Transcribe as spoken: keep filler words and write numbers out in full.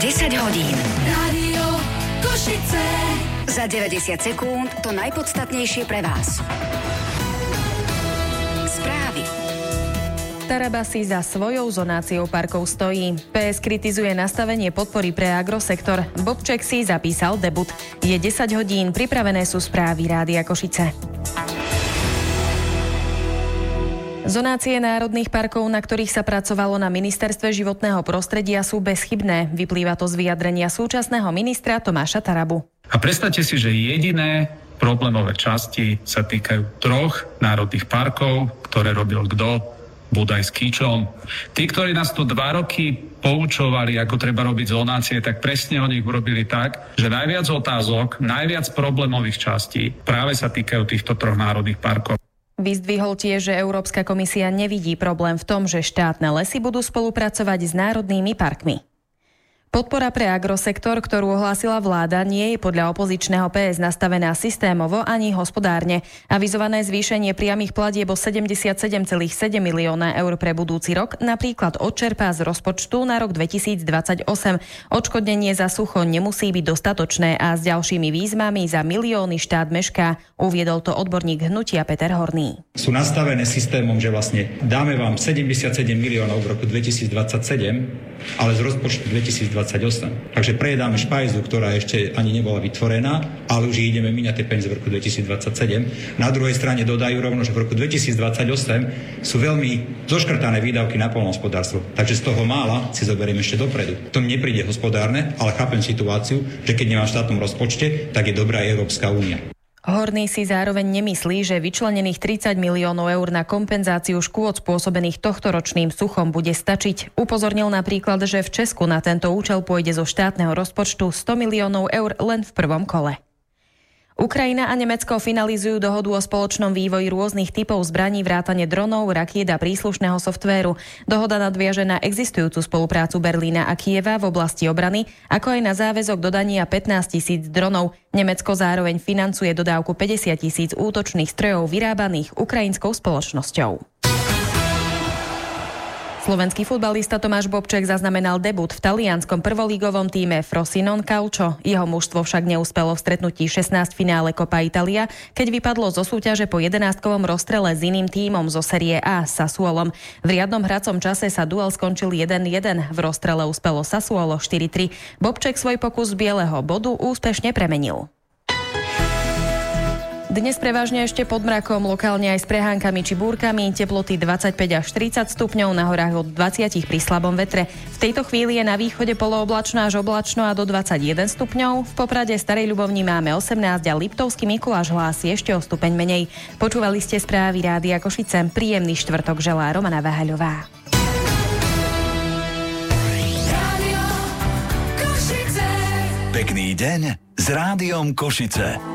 desať hodín. Rádio Košice. Za deväťdesiat sekúnd to najpodstatnejšie pre vás. Správy. Taraba si za svojou zonáciou parkov stojí. pé es kritizuje nastavenie podpory pre agrosektor. Bobček si zapísal debut. Je desať hodín, pripravené sú správy Rádia Košice. Zonácie národných parkov, na ktorých sa pracovalo na Ministerstve životného prostredia, sú bezchybné. Vyplýva to z vyjadrenia súčasného ministra Tomáša Tarabu. A predstavte si, že jediné problémové časti sa týkajú troch národných parkov, ktoré robil kto? Budaj s Kýčom. Tí, ktorí nás tu dva roky poučovali, ako treba robiť zonácie, tak presne oni ich urobili tak, že najviac otázok, najviac problémových častí práve sa týkajú týchto troch národných parkov. Vyzdvihol tiež, že Európska komisia nevidí problém v tom, že štátne lesy budú spolupracovať s národnými parkmi. Podpora pre agrosektor, ktorú ohlásila vláda, nie je podľa opozičného pé es nastavená systémovo ani hospodárne. Avizované zvýšenie priamych platieb o sedemdesiatsedem celá sedem milióna eur pre budúci rok napríklad odčerpá z rozpočtu na rok dvetisícdvadsaťosem. Odškodnenie za sucho nemusí byť dostatočné a s ďalšími výzvami za milióny štát mešká, uviedol to odborník hnutia Peter Horný. Sú nastavené systémom, že vlastne dáme vám sedemdesiatsedem miliónov v roku dvetisícdvadsaťsedem, ale z rozpočtu dvetisícdvadsaťosem. Takže prejedáme špajzu, ktorá ešte ani nebola vytvorená, ale už ideme míňať tie peniaze v roku dvetisícdvadsaťsedem. Na druhej strane dodajú rovno, že v roku dvetisícdvadsaťosem sú veľmi zoškrtané výdavky na poľnohospodárstvo. Takže z toho mála si zoberieme ešte dopredu. To mi nepríde hospodárne, ale chápem situáciu, že keď nemám v štátnom rozpočte, tak je dobrá Európska únia. Horný si zároveň nemyslí, že vyčlenených tridsať miliónov eur na kompenzáciu škôd spôsobených tohtoročným suchom bude stačiť. Upozornil napríklad, že v Česku na tento účel pôjde zo štátneho rozpočtu sto miliónov eur len v prvom kole. Ukrajina a Nemecko finalizujú dohodu o spoločnom vývoji rôznych typov zbraní vrátane dronov, rakiet a príslušného softvéru. Dohoda nadviaže na existujúcu spoluprácu Berlína a Kieva v oblasti obrany, ako aj na záväzok dodania pätnásť tisíc dronov. Nemecko zároveň financuje dodávku päťdesiat tisíc útočných strojov vyrábaných ukrajinskou spoločnosťou. Slovenský futbalista Tomáš Bobček zaznamenal debut v talianskom prvolígovom tíme Frosinone Calcio. Jeho mužstvo však neúspelo v stretnutí šestnásť finále Copa Italia, keď vypadlo zo súťaže po jedenástkovom rozstrele s iným tímom zo série A Sassuolom. V riadnom hracom čase sa duel skončil jeden jeden. V rozstrele uspelo Sassuolo štyri tri. Bobček svoj pokus z bieleho bodu úspešne premenil. Dnes prevažne ešte pod mrakom, lokálne aj s prehánkami či búrkami, teploty dvadsaťpäť až tridsať stupňov, na horách od dvadsať pri slabom vetre. V tejto chvíli je na východe polooblačno až oblačno a do dvadsaťjeden stupňov. V Poprade Starej Ľubovni máme osemnásť a Liptovský Mikuláš hlási ešte o stupeň menej. Počúvali ste správy Rádia Košice. Príjemný štvrtok želá Romana Váhaľová. Pekný deň s Rádiom Košice.